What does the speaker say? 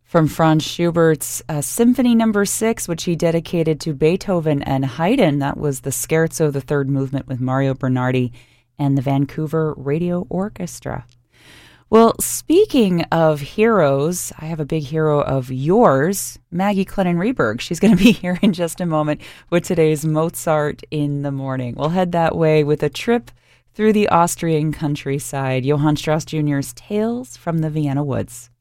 from Franz Schubert's Symphony No. 6, which he dedicated to Beethoven and Haydn. That was the Scherzo, the third movement, with Mario Bernardi and the Vancouver Radio Orchestra. Well, speaking of heroes, I have a big hero of yours, Maggie Clennon-Reberg. She's going to be here in just a moment with today's Mozart in the Morning. We'll head that way with a trip through the Austrian countryside. Johann Strauss Jr.'s Tales from the Vienna Woods.